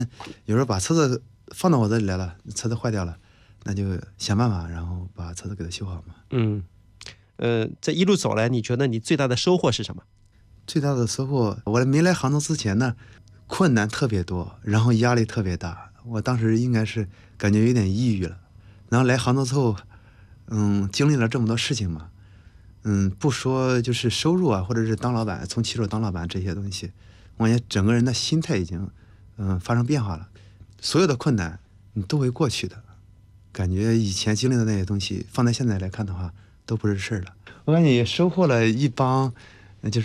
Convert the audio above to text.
有时候把车子放到我这里来了，车子坏掉了，那就想办法，然后把车子给它修好嘛。 嗯，这一路走来，你觉得你最大的收获是什么？ 最大的收获，我没来杭州之前呢，困难特别多，然后压力特别大。我当时应该是感觉有点抑郁了。然后来杭州之后，经历了这么多事情嘛，不说就是收入啊，或者是当老板，从骑手当老板这些东西，我感觉整个人的心态已经，发生变化了。所有的困难你都会过去的，感觉以前经历的那些东西，放在现在来看的话，都不是事儿了。我感觉也收获了一帮